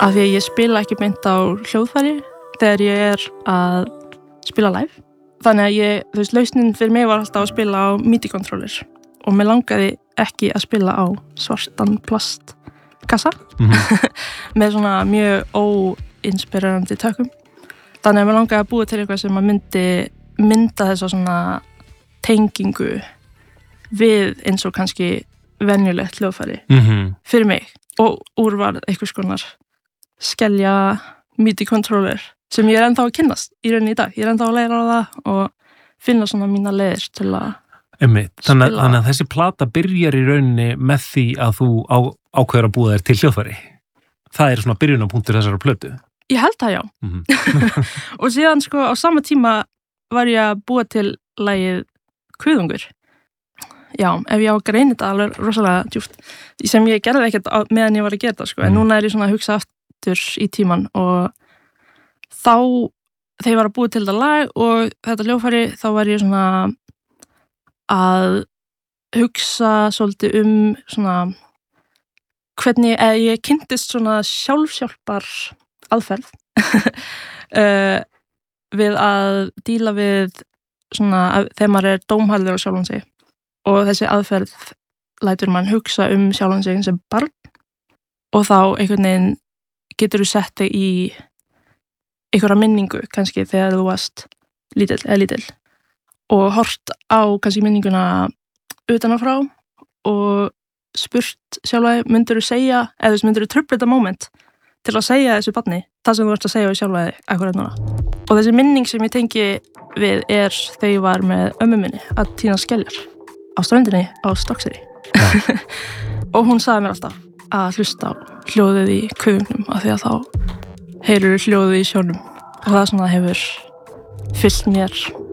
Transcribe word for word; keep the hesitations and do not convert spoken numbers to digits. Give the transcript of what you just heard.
af því að ég spila ekki beint á hljóðfæri þegar ég er að spila live. Þannig að ég, þú veist, lausnin fyrir mig var alltaf að spila á MIDI-controller og mér langaði ekki að spila á svartan plastkassa mm-hmm. með svona mjög óinspirerandi tökum. Þannig að mér langaði að búa til eitthvað sem að myndi mynda þessa svona tengingu við eins og kannski venjulegt hljóðfæri mm-hmm. fyrir mig og úr var einhvers konar skelja MIDI-controller sem ég er ennþá að kynnast í rauninni í dag. Ég er ennþá að læra á það og finna svona mína leiðir til að Einmitt. Þannig, þannig að þessi plata byrjar í rauninni með því að þú á, ákveður að búa þér til hljóðfæri. Það er svona byrjunarpunktur þessara plötu. Ég held það, já. Mm-hmm. Og síðan sko á sama tíma var ég að búa til lagið Kuðungur. Já, ef ég á að greina þetta alveg rosalega djúpt, sem ég gerði ekkert á, meðan ég var að gera þetta, sko. Mm. En núna er ég svona að hugsa aftur í tíman og þá, þegar ég var að búa til þetta lag og þetta hljóðfæri, þá var ég svona að hugsa svolítið um svona hvernig ég kynntist svona sjálfshjálpar aðferð uh, við að díla við svona þegar maður er dómhærður á sjálfan sig og þessi aðferð lætur mann hugsa um sjálfan sig sem barn og þá einhvern veginn getur þú sett þig í einhverja minningu kannski þegar þú varst lítill eða lítill og hort á kannski minninguna utanáfrá og spurt sjálfa myndir þú segja eða myndir þú trufla þetta moment til að segja þessu barni það sem þú ert að segja við sjálfa þig akkurat núna og þessi minning sem ég tengi við er þegar ég var með ömmu minni að tína skeljar á ströndinni á Stokkseyri og hún sagði mér alltaf að hlusta á hljóðið í kuðungnum af því að þá heyrur hljóðið í sjónum og það svona hefur fyllt mér